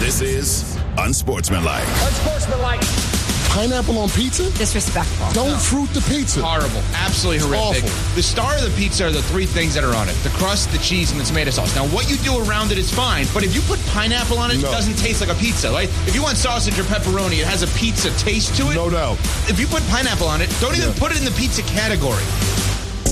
This is Unsportsmanlike. Unsportsmanlike. Pineapple on pizza? Disrespectful. Don't fruit the pizza. Horrible. Absolutely horrific. Awful. The star of the pizza are the three things that are on it. The crust, the cheese, and the tomato sauce. Now, what you do around it is fine, but if you put pineapple on it, No. it doesn't taste like a pizza. Right? If you want sausage or pepperoni, it has a pizza taste to it. No doubt. If you put pineapple on it, don't even put it in the pizza category.